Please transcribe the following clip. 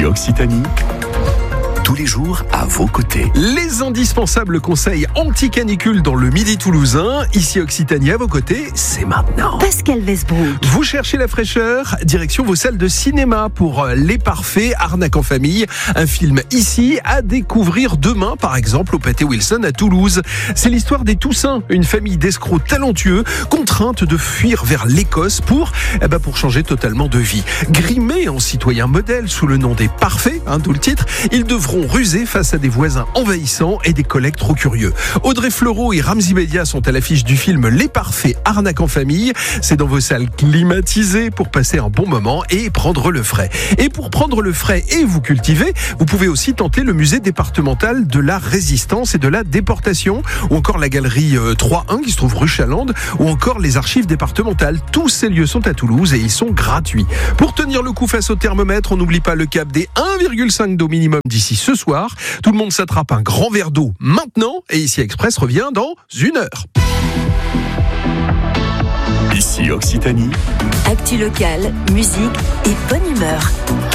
Occitanie, tous les jours à vos côtés. Les indispensables conseils anti-canicule dans le Midi toulousain. Ici Occitanie à vos côtés, c'est maintenant. Pascal Westbrook. Vous cherchez la fraîcheur, direction vos salles de cinéma pour Les Parfaits, Arnaque en famille. Un film ici à découvrir demain, par exemple, au Pâté Wilson à Toulouse. C'est l'histoire des Toussins, une famille d'escrocs talentueux, contrainte de fuir vers l'Écosse pour changer totalement de vie. Grimés en citoyens modèles sous le nom des Parfaits, d'où le titre, ils devront ruser face à des voisins envahissants et des collègues trop curieux. Audrey Fleurot et Ramzy Bedia sont à l'affiche du film Les Parfaits, Arnaque en famille. C'est dans vos salles climatisées pour passer un bon moment et prendre le frais. Et pour prendre le frais et vous cultiver, vous pouvez aussi tenter le musée départemental de la résistance et de la déportation, ou encore la galerie 3.1 qui se trouve rue Chalandre, ou encore les archives départementales. Tous ces lieux sont à Toulouse et ils sont gratuits. Pour tenir le coup face au thermomètre, on n'oublie pas le cap des 1,5 d'eau minimum d'ici ce soir. Tout le monde s'attrape un grand verre d'eau maintenant et Ici Express revient dans 1 heure. Ici Occitanie, Actu locale, musique et bonne humeur.